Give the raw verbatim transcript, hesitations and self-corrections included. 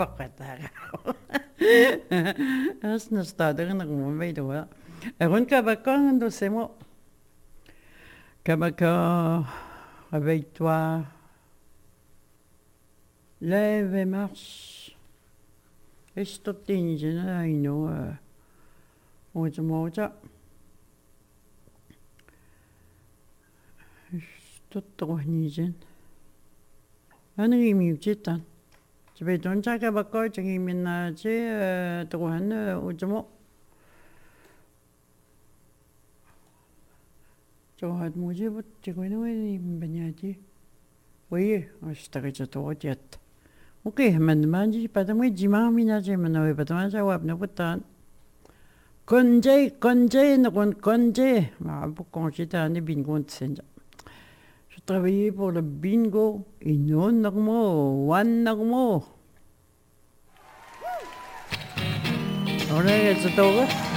paqataqa asna staadernaqumamaitua arun kabakkaangandu semo kabakka réveille-toi lève et marche istottinisena ino uutamoota istottoruhnisen анагимиутитан тибетон чакабаккойтагиминнаати торухан утамо торуат мужибут тигунуи баняти уи астагичаторутиат окей мен манжи падамой димаминати меной падамаса вапнапутаан конжей конжей нокон конжей ма буккончитаани бингунтсенжа. Je travaillais pour le bingo et non normal, one normal. On est, c'est tout.